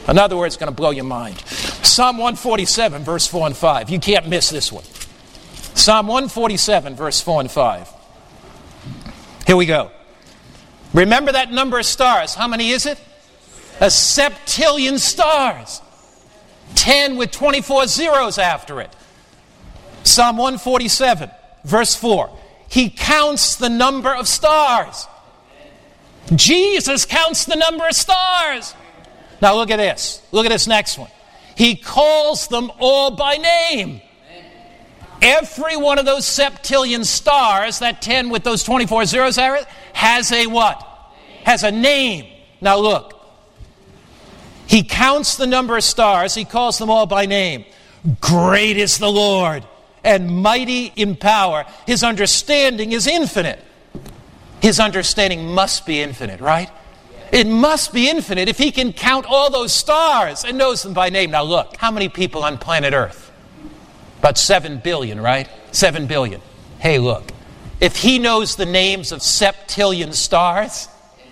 In other words, it's going to blow your mind. Psalm 147, verse 4 and 5. You can't miss this one. Psalm 147, verse 4 and 5. Here we go. Remember that number of stars. How many is it? A septillion stars. 10 with 24 zeros after it. Psalm 147, verse 4. He counts the number of stars. Jesus counts the number of stars. Now look at this. Look at this next one. He calls them all by name. Every one of those septillion stars, that 10 with those 24 zeros, has a what? Has a name. Now look. He counts the number of stars. He calls them all by name. Great is the Lord, and mighty in power. His understanding is infinite. His understanding must be infinite, right? It must be infinite if he can count all those stars and knows them by name. Now look, how many people on planet Earth? About 7 billion, right? 7 billion. Hey, look. If he knows the names of septillion stars,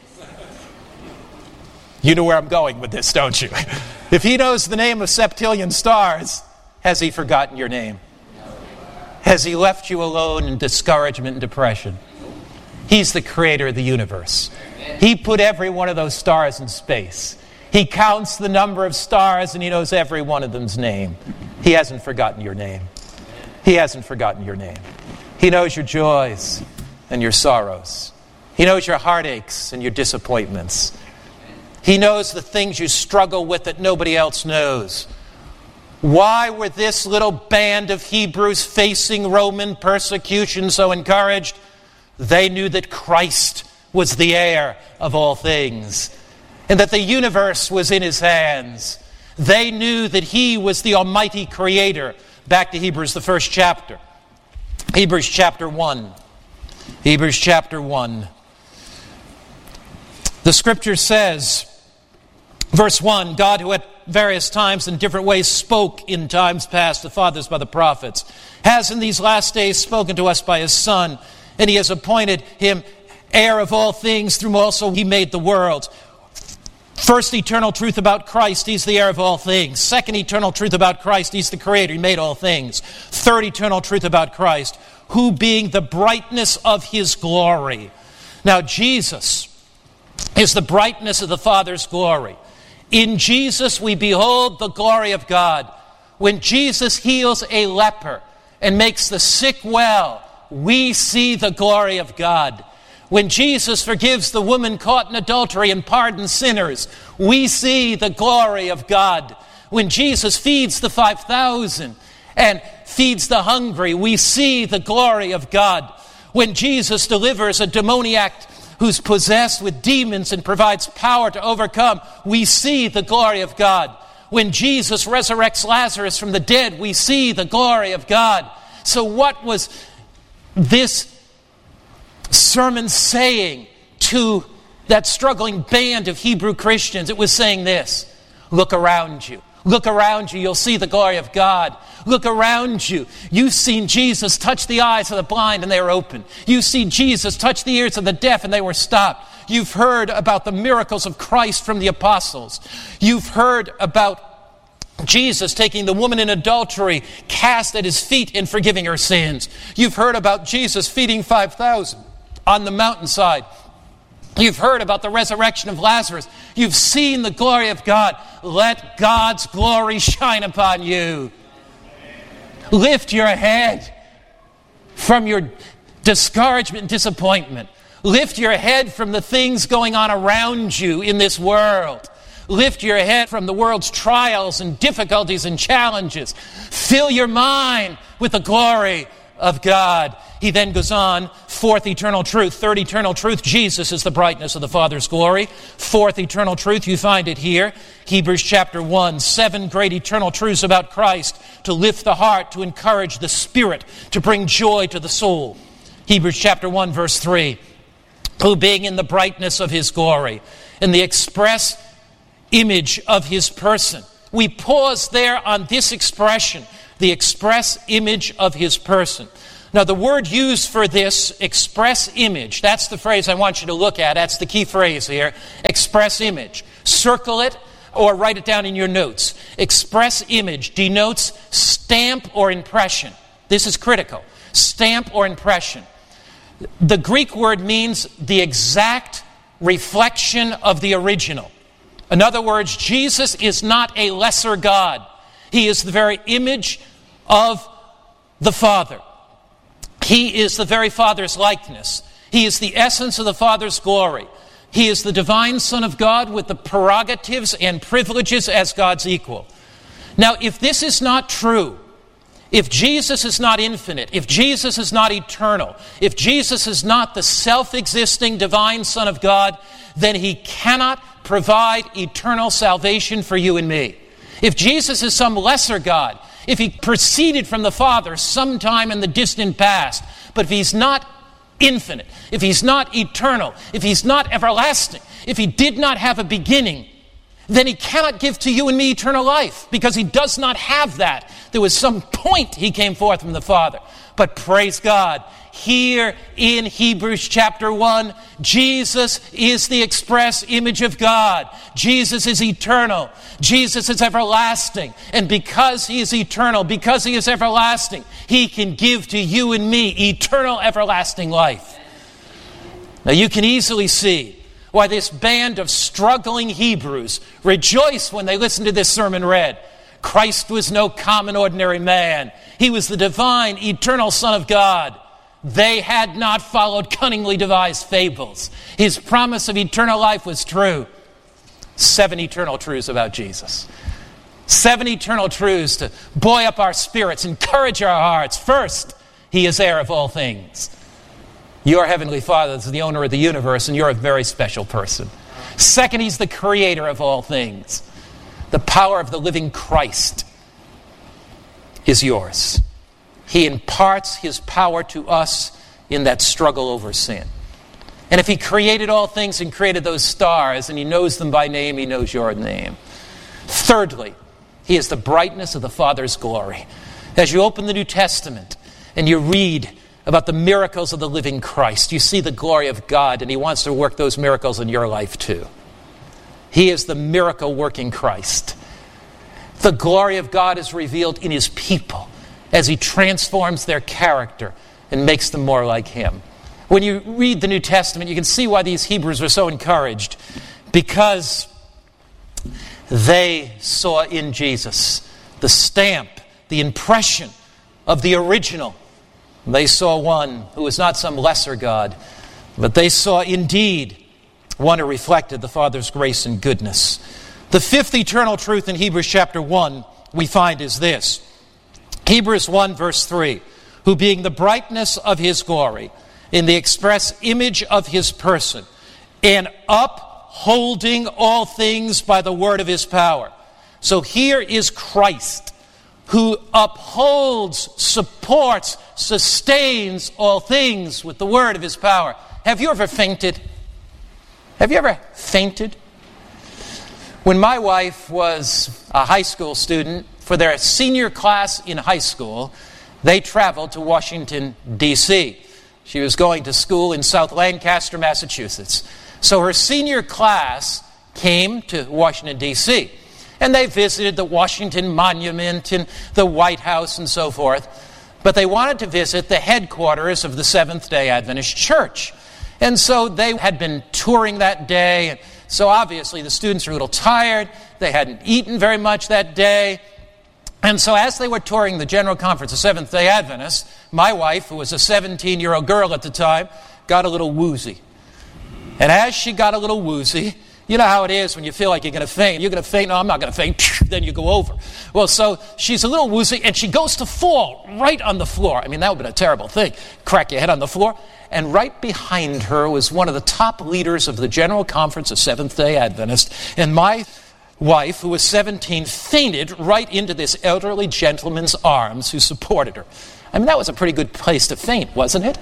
you know where I'm going with this, don't you? If he knows the name of septillion stars, has he forgotten your name? Has he left you alone in discouragement and depression? He's the creator of the universe. He put every one of those stars in space. He counts the number of stars and he knows every one of them's name. He hasn't forgotten your name. He hasn't forgotten your name. He knows your joys and your sorrows. He knows your heartaches and your disappointments. He knows the things you struggle with that nobody else knows. Why were this little band of Hebrews facing Roman persecution so encouraged? They knew that Christ was the heir of all things, and that the universe was in his hands. They knew that he was the almighty creator. Back to Hebrews, the first chapter. Hebrews chapter 1. Hebrews chapter 1. The scripture says, verse 1, God, who at various times in different ways spoke in times past to fathers by the prophets, has in these last days spoken to us by his Son, and he has appointed him heir of all things, through whom also he made the world. First eternal truth about Christ, he's the heir of all things. Second eternal truth about Christ, he's the creator, he made all things. Third eternal truth about Christ, who being the brightness of his glory. Now Jesus is the brightness of the Father's glory. In Jesus we behold the glory of God. When Jesus heals a leper and makes the sick well, we see the glory of God. When Jesus forgives the woman caught in adultery and pardons sinners, we see the glory of God. When Jesus feeds the 5,000 and feeds the hungry, we see the glory of God. When Jesus delivers a demoniac who's possessed with demons and provides power to overcome, we see the glory of God. When Jesus resurrects Lazarus from the dead, we see the glory of God. So what was this sermon saying to that struggling band of Hebrew Christians? It was saying this: look around you. Look around you, you'll see the glory of God. Look around you. You've seen Jesus touch the eyes of the blind and they were open. You've seen Jesus touch the ears of the deaf and they were stopped. You've heard about the miracles of Christ from the apostles. You've heard about Jesus taking the woman in adultery, cast at his feet and forgiving her sins. You've heard about Jesus feeding 5,000 on the mountainside. You've heard about the resurrection of Lazarus. You've seen the glory of God. Let God's glory shine upon you. Lift your head from your discouragement and disappointment. Lift your head from the things going on around you in this world. Lift your head from the world's trials and difficulties and challenges. Fill your mind with the glory of God. He then goes on, fourth eternal truth. Third eternal truth, Jesus is the brightness of the Father's glory. Fourth eternal truth, you find it here. Hebrews chapter 1, 7 great eternal truths about Christ to lift the heart, to encourage the spirit, to bring joy to the soul. Hebrews chapter 1, verse 3, who being in the brightness of his glory, in the express image of his person. We pause there on this expression, the express image of his person. Now, the word used for this, express image, that's the phrase I want you to look at. That's the key phrase here, express image. Circle it, or write it down in your notes. Express image denotes stamp or impression. This is critical. Stamp or impression. The Greek word means the exact reflection of the original. In other words, Jesus is not a lesser God. He is the very image of the Father. He is the very Father's likeness. He is the essence of the Father's glory. He is the divine Son of God with the prerogatives and privileges as God's equal. Now, if this is not true, if Jesus is not infinite, if Jesus is not eternal, if Jesus is not the self-existing divine Son of God, then He cannot provide eternal salvation for you and me. If Jesus is some lesser God, if He proceeded from the Father sometime in the distant past, but if He's not infinite, if He's not eternal, if He's not everlasting, if He did not have a beginning, then He cannot give to you and me eternal life, because He does not have that. There was some point He came forth from the Father. But praise God, here in Hebrews chapter 1, Jesus is the express image of God. Jesus is eternal. Jesus is everlasting. And because He is eternal, because He is everlasting, He can give to you and me eternal, everlasting life. Now you can easily see why this band of struggling Hebrews rejoiced when they listened to this sermon read. Christ was no common, ordinary man. He was the divine, eternal Son of God. They had not followed cunningly devised fables. His promise of eternal life was true. 7 eternal truths about Jesus. 7 eternal truths to buoy up our spirits, encourage our hearts. First, He is heir of all things. Your Heavenly Father is the owner of the universe, and you're a very special person. Second, He's the creator of all things. The power of the living Christ is yours. He imparts His power to us in that struggle over sin. And if He created all things and created those stars, and He knows them by name, He knows your name. Thirdly, He is the brightness of the Father's glory. As you open the New Testament and you read about the miracles of the living Christ, you see the glory of God, and He wants to work those miracles in your life too. He is the miracle-working Christ. The glory of God is revealed in His people as He transforms their character and makes them more like Him. When you read the New Testament, you can see why these Hebrews were so encouraged, because they saw in Jesus the stamp, the impression of the original. They saw one who was not some lesser God, but they saw indeed one who reflected the Father's grace and goodness. The fifth eternal truth in Hebrews chapter 1 we find is this. Hebrews 1 verse 3, who being the brightness of His glory, in the express image of His person, and upholding all things by the word of His power. So here is Christ, who upholds, supports, sustains all things with the word of His power. Have you ever fainted? Have you ever fainted? When my wife was a high school student, for their senior class in high school, they traveled to Washington, D.C. She was going to school in South Lancaster, Massachusetts. So her senior class came to Washington, D.C., and they visited the Washington Monument and the White House and so forth. But they wanted to visit the headquarters of the Seventh-day Adventist Church. And so they had been touring that day. And so obviously the students were a little tired. They hadn't eaten very much that day. And so as they were touring the General Conference of Seventh-day Adventists, my wife, who was a 17-year-old girl at the time, got a little woozy. And as she got a little woozy, you know how it is when you feel like you're going to faint. You're going to faint. No, I'm not going to faint. Then you go over. Well, so she's a little woozy, and she goes to fall right on the floor. I mean, that would have been a terrible thing. Crack your head on the floor. And right behind her was one of the top leaders of the General Conference of Seventh-day Adventists. And my wife, who was 17, fainted right into this elderly gentleman's arms who supported her. I mean, that was a pretty good place to faint, wasn't it?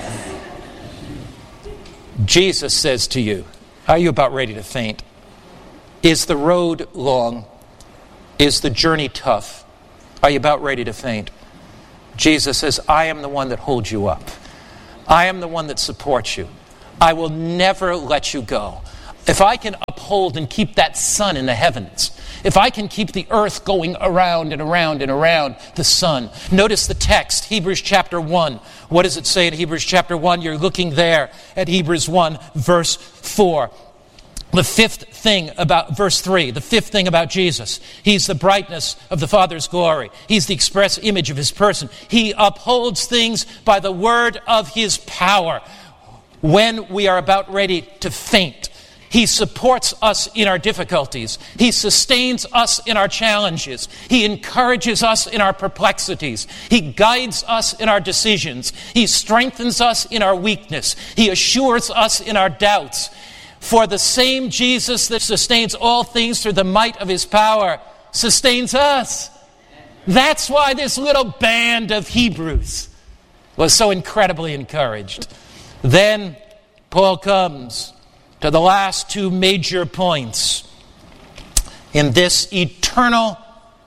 Jesus says to you, are you about ready to faint? Is the road long? Is the journey tough? Are you about ready to faint? Jesus says, I am the one that holds you up. I am the one that supports you. I will never let you go. If I can uphold uphold and keep that sun in the heavens, if I can keep the earth going around and around and around the sun. Notice the text, Hebrews chapter 1. What does it say in Hebrews chapter 1? You're looking there at Hebrews 1, verse 4. The fifth thing about, verse 3, the fifth thing about Jesus. He's the brightness of the Father's glory. He's the express image of his person. He upholds things by the word of his power. When we are about ready to faint, he supports us in our difficulties. He sustains us in our challenges. He encourages us in our perplexities. He guides us in our decisions. He strengthens us in our weakness. He assures us in our doubts. For the same Jesus that sustains all things through the might of his power sustains us. That's why this little band of Hebrews was so incredibly encouraged. Then Paul comes to the last two major points in this eternal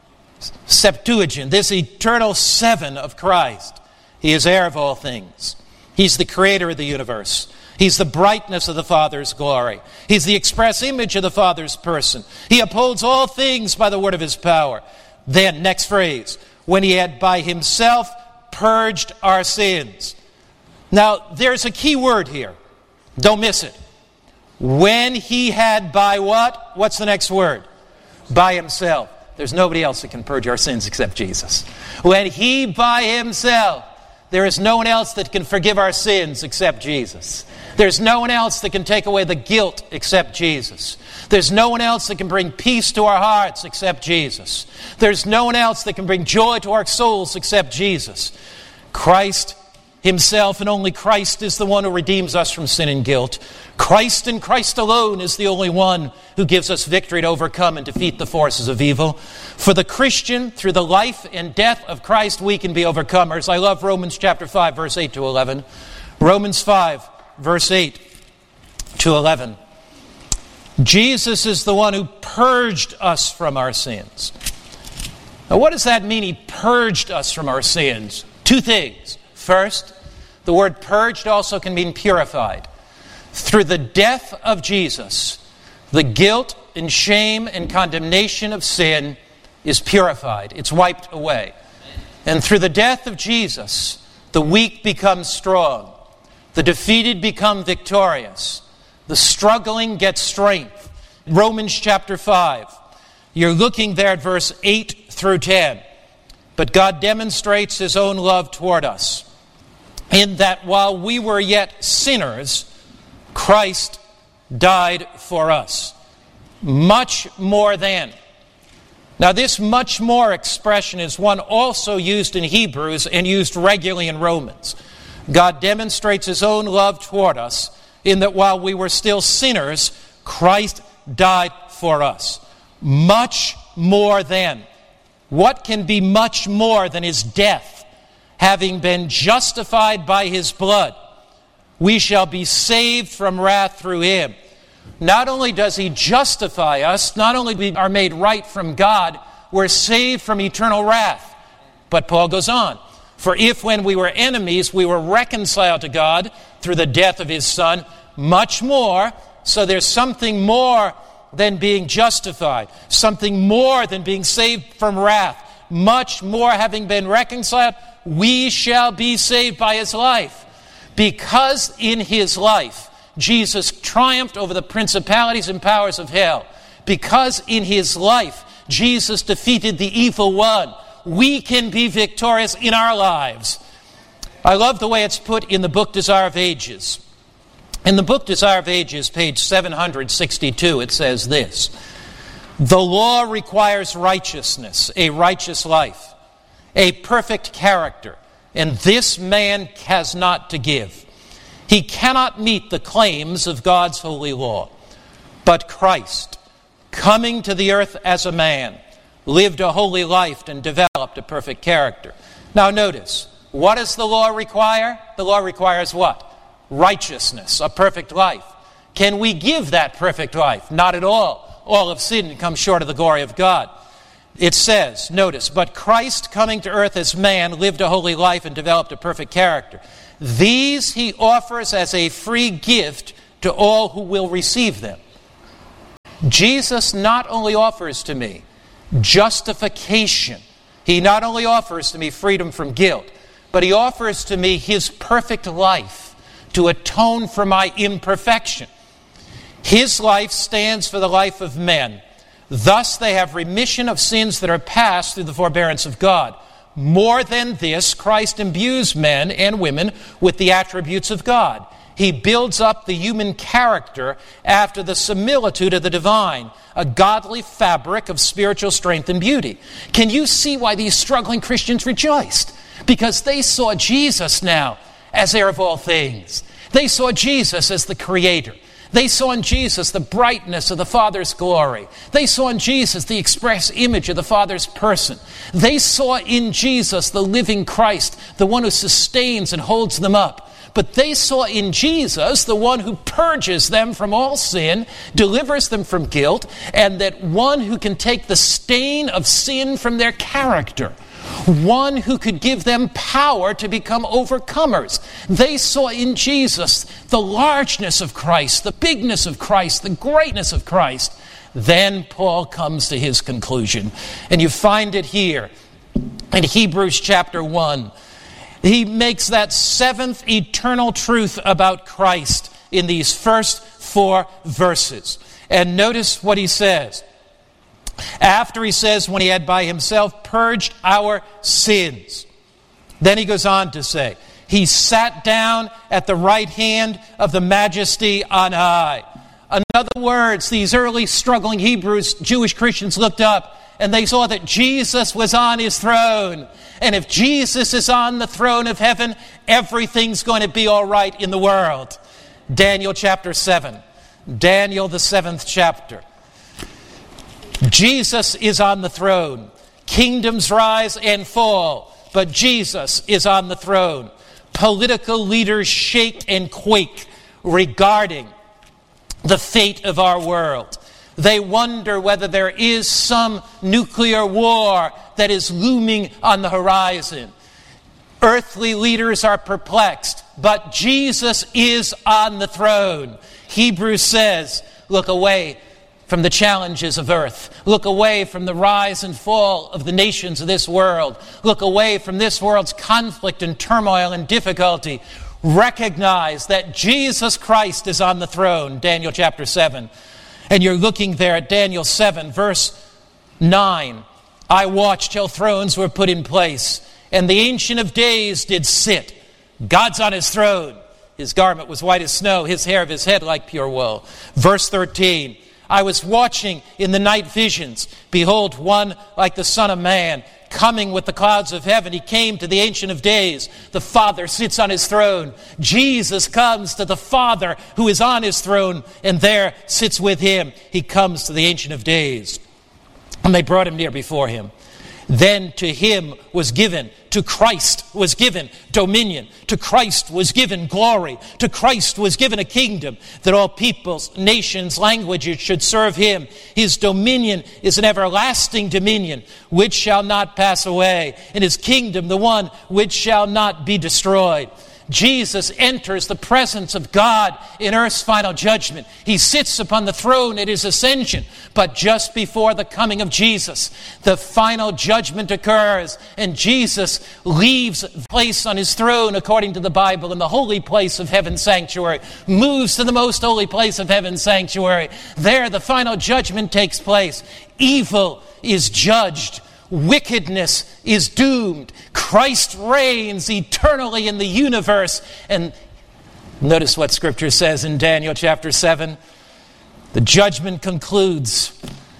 Septuagint, this eternal seven of Christ. He is heir of all things. He's the creator of the universe. He's the brightness of the Father's glory. He's the express image of the Father's person. He upholds all things by the word of his power. Then, next phrase, when he had by himself purged our sins. Now, there's a key word here. Don't miss it. When he had by what? What's the next word? By himself. There's nobody else that can purge our sins except Jesus. When he by himself, there is no one else that can forgive our sins except Jesus. There's no one else that can take away the guilt except Jesus. There's no one else that can bring peace to our hearts except Jesus. There's no one else that can bring joy to our souls except Jesus. Christ himself, and only Christ, is the one who redeems us from sin and guilt. Christ and Christ alone is the only one who gives us victory to overcome and defeat the forces of evil. For the Christian, through the life and death of Christ, we can be overcomers. I love Romans chapter 5, verse 8 to 11. Romans 5, verse 8 to 11. Jesus is the one who purged us from our sins. Now, what does that mean, he purged us from our sins? Two things. First, the word purged also can mean purified. Through the death of Jesus, the guilt and shame and condemnation of sin is purified. It's wiped away. And through the death of Jesus, the weak become strong. The defeated become victorious. The struggling get strength. Romans chapter 5. You're looking there at verse 8 through 10. But God demonstrates his own love toward us, in that while we were yet sinners, Christ died for us. Much more than. Now, this much more expression is one also used in Hebrews and used regularly in Romans. God demonstrates his own love toward us in that while we were still sinners, Christ died for us. Much more than. What can be much more than his death? Having been justified by his blood, we shall be saved from wrath through him. Not only does he justify us, not only we are made right from God, we're saved from eternal wrath. But Paul goes on. For if when we were enemies, we were reconciled to God through the death of his Son, much more, so there's something more than being justified, something more than being saved from wrath, much more having been reconciled, we shall be saved by his life. Because in his life, Jesus triumphed over the principalities and powers of hell. Because in his life, Jesus defeated the evil one. We can be victorious in our lives. I love the way it's put in the book Desire of Ages. In the book Desire of Ages, page 762, it says this: the law requires righteousness, a righteous life, a perfect character, and this man has not to give. He cannot meet the claims of God's holy law. But Christ, coming to the earth as a man, lived a holy life and developed a perfect character. Now notice, what does the law require? The law requires what? Righteousness, a perfect life. Can we give that perfect life? Not at all. All have sinned and come short of the glory of God. It says, notice, but Christ coming to earth as man lived a holy life and developed a perfect character. These he offers as a free gift to all who will receive them. Jesus not only offers to me justification, he not only offers to me freedom from guilt, but he offers to me his perfect life to atone for my imperfection. His life stands for the life of men. Thus they have remission of sins that are past through the forbearance of God. More than this, Christ imbues men and women with the attributes of God. He builds up the human character after the similitude of the divine, a godly fabric of spiritual strength and beauty. Can you see why these struggling Christians rejoiced? Because they saw Jesus now as heir of all things. They saw Jesus as the Creator. They saw in Jesus the brightness of the Father's glory. They saw in Jesus the express image of the Father's person. They saw in Jesus the living Christ, the one who sustains and holds them up. But they saw in Jesus the one who purges them from all sin, delivers them from guilt, and that one who can take the stain of sin from their character. One who could give them power to become overcomers. They saw in Jesus the largeness of Christ, the bigness of Christ, the greatness of Christ. Then Paul comes to his conclusion. And you find it here in Hebrews chapter 1. He makes that seventh eternal truth about Christ in these first 4 verses. And notice what he says. After he says, when he had by himself purged our sins. Then he goes on to say, he sat down at the right hand of the majesty on high. In other words, these early struggling Hebrews, Jewish Christians looked up and they saw that Jesus was on his throne. And if Jesus is on the throne of heaven, everything's going to be all right in the world. Daniel chapter 7. Daniel, the 7th chapter. Jesus is on the throne. Kingdoms rise and fall, but Jesus is on the throne. Political leaders shake and quake regarding the fate of our world. They wonder whether there is some nuclear war that is looming on the horizon. Earthly leaders are perplexed, but Jesus is on the throne. Hebrews says, look away from the challenges of earth. Look away from the rise and fall of the nations of this world. Look away from this world's conflict and turmoil and difficulty. Recognize that Jesus Christ is on the throne, Daniel chapter 7. And you're looking there at Daniel 7, verse 9. I watched till thrones were put in place, and the Ancient of Days did sit. God's on his throne. His garment was white as snow, his hair of his head like pure wool. Verse 13. I was watching in the night visions. Behold, one like the Son of Man, coming with the clouds of heaven. He came to the Ancient of Days. The Father sits on his throne. Jesus comes to the Father who is on his throne, and there sits with him. He comes to the Ancient of Days. And they brought him near before him. Then to him was given, to Christ was given dominion. To Christ was given glory. To Christ was given a kingdom that all peoples, nations, languages should serve him. His dominion is an everlasting dominion which shall not pass away. And his kingdom, the one which shall not be destroyed. Jesus enters the presence of God in earth's final judgment. He sits upon the throne at his ascension. But just before the coming of Jesus, the final judgment occurs, and Jesus leaves place on his throne, according to the Bible, in the holy place of heaven's sanctuary, moves to the most holy place of heaven's sanctuary. There the final judgment takes place. Evil is judged. Wickedness is doomed. Christ reigns eternally in the universe. And notice what Scripture says in Daniel chapter 7. The judgment concludes.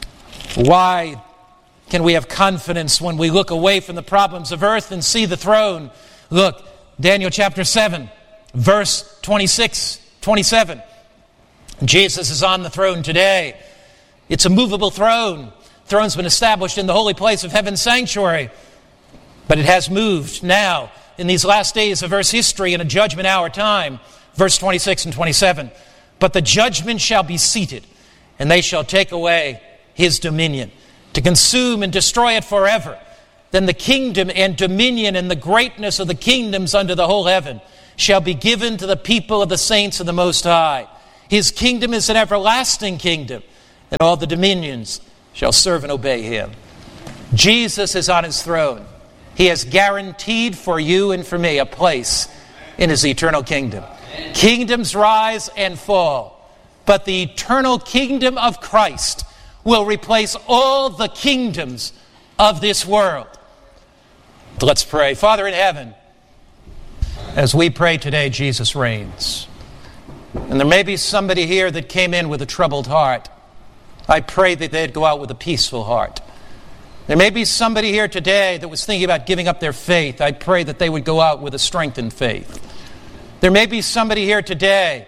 Why can we have confidence when we look away from the problems of earth and see the throne? Look, Daniel chapter 7, verse 26, 27. Jesus is on the throne today. It's a movable throne. Throne's been established in the holy place of heaven's sanctuary. But it has moved now in these last days of earth's history in a judgment hour time. Verse 26 and 27. But the judgment shall be seated, and they shall take away his dominion, to consume and destroy it forever. Then the kingdom and dominion and the greatness of the kingdoms under the whole heaven shall be given to the people of the saints of the Most High. His kingdom is an everlasting kingdom, and all the dominions shall serve and obey him. Jesus is on his throne. He has guaranteed for you and for me a place in his eternal kingdom. Kingdoms rise and fall, but the eternal kingdom of Christ will replace all the kingdoms of this world. Let's pray. Father in heaven, as we pray today, Jesus reigns. And there may be somebody here that came in with a troubled heart. I pray that they'd go out with a peaceful heart. There may be somebody here today that was thinking about giving up their faith. I pray that they would go out with a strengthened faith. There may be somebody here today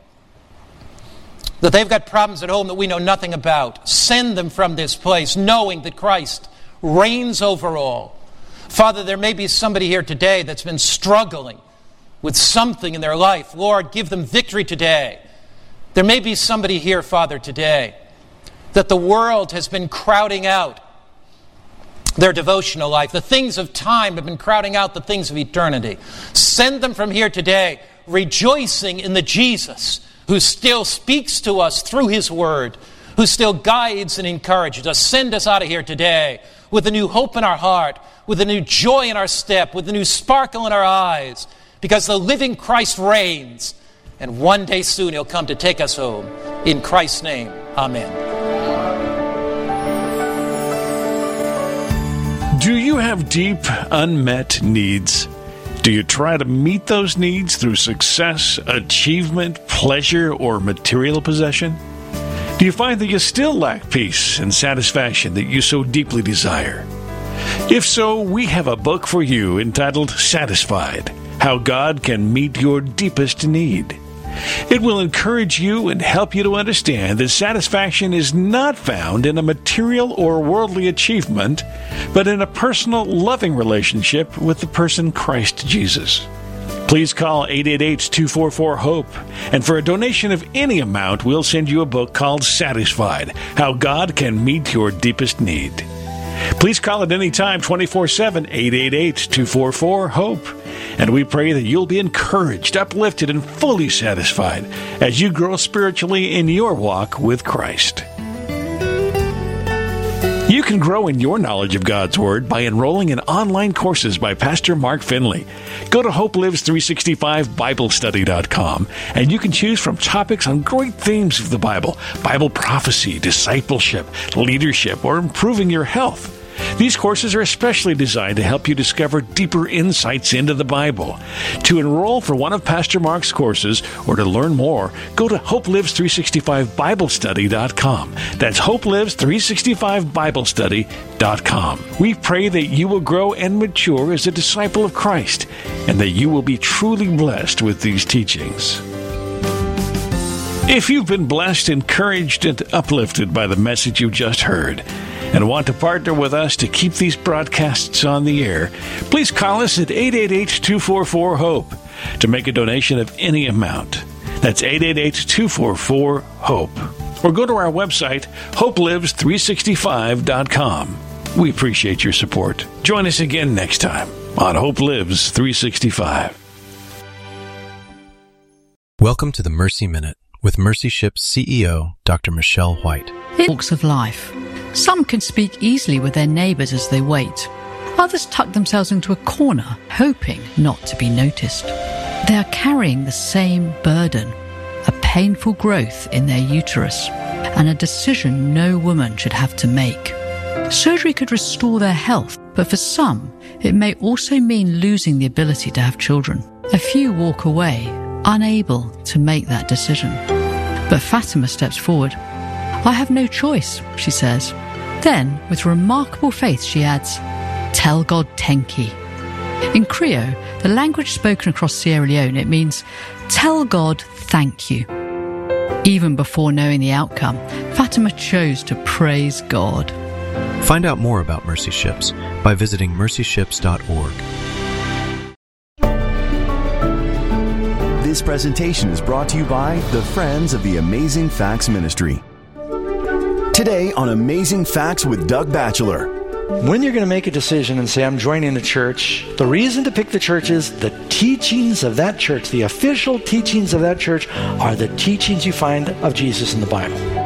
that they've got problems at home that we know nothing about. Send them from this place knowing that Christ reigns over all. Father, there may be somebody here today that's been struggling with something in their life. Lord, give them victory today. There may be somebody here, Father, today that the world has been crowding out their devotional life. The things of time have been crowding out the things of eternity. Send them from here today, rejoicing in the Jesus who still speaks to us through his word, who still guides and encourages us. Send us out of here today with a new hope in our heart, with a new joy in our step, with a new sparkle in our eyes, because the living Christ reigns, and one day soon he'll come to take us home. In Christ's name, amen. Do you have deep, unmet needs? Do you try to meet those needs through success, achievement, pleasure, or material possession? Do you find that you still lack peace and satisfaction that you so deeply desire? If so, we have a book for you entitled Satisfied: How God Can Meet Your Deepest Need. It will encourage you and help you to understand that satisfaction is not found in a material or worldly achievement, but in a personal, loving relationship with the person Christ Jesus. Please call 888-244-HOPE, and for a donation of any amount, we'll send you a book called Satisfied: How God Can Meet Your Deepest Need. Please call at any time, 24/7, 888-244-HOPE. And we pray that you'll be encouraged, uplifted, and fully satisfied as you grow spiritually in your walk with Christ. You can grow in your knowledge of God's Word by enrolling in online courses by Pastor Mark Finley. Go to HopeLives365BibleStudy.com, and you can choose from topics on great themes of the Bible: Bible prophecy, discipleship, leadership, or improving your health. These courses are especially designed to help you discover deeper insights into the Bible. To enroll for one of Pastor Mark's courses or to learn more, go to HopeLives365BibleStudy.com. That's HopeLives365BibleStudy.com. We pray that you will grow and mature as a disciple of Christ, and that you will be truly blessed with these teachings. If you've been blessed, encouraged, and uplifted by the message you just heard, and want to partner with us to keep these broadcasts on the air, please call us at 888-244-HOPE to make a donation of any amount. That's 888-244-HOPE. Or go to our website, HopeLives365.com. We appreciate your support. Join us again next time on Hope Lives 365. Welcome to the Mercy Minute with Mercy Ship's CEO, Dr. Michelle White. Walks of life. Some can speak easily with their neighbours as they wait. Others tuck themselves into a corner, hoping not to be noticed. They are carrying the same burden, a painful growth in their uterus, and a decision no woman should have to make. Surgery could restore their health, but for some, it may also mean losing the ability to have children. A few walk away, unable to make that decision. But Fatima steps forward. "I have no choice," she says. Then, with remarkable faith, she adds, "Tell God Tenki." In Creole, the language spoken across Sierra Leone, it means, "Tell God thank you." Even before knowing the outcome, Fatima chose to praise God. Find out more about Mercy Ships by visiting mercyships.org. This presentation is brought to you by the Friends of the Amazing Facts Ministry. Today on Amazing Facts with Doug Batchelor. When you're going to make a decision and say, I'm joining the church, the reason to pick the church is the teachings of that church, the official teachings of that church are the teachings you find of Jesus in the Bible.